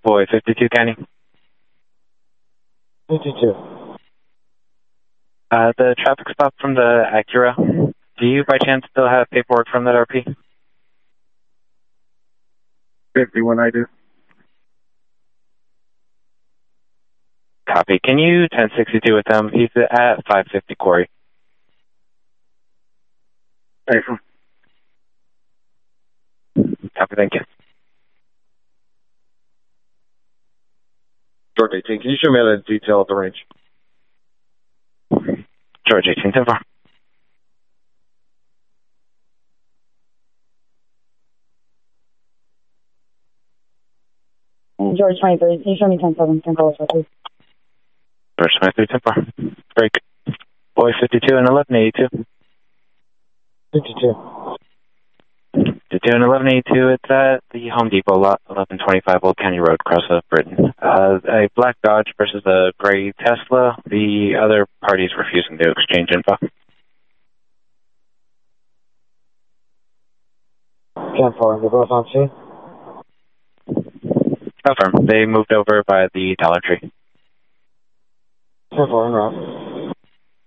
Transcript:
Boy 52 County. 52. The traffic stop from the Acura. Do you by chance still have paperwork from that RP? 51 I do. Copy. Can you 1062 with him? He's at 550 Quarry. Thanks. Copy, thank you. George 18, can you show me the detail of the range? George 18, 10-4. George 23, can you show me 10-7, 10 calls, please? George 23, 10-4. Break. Boy 52 and 1182. 52. 52 and 1182, it's at the Home Depot lot, 1125 Old County Road, across of Britain. A black Dodge versus a gray Tesla. The other party's refusing to exchange info. 10-4, they're both on scene? Confirm. They moved over by the Dollar Tree. 10-4, en route.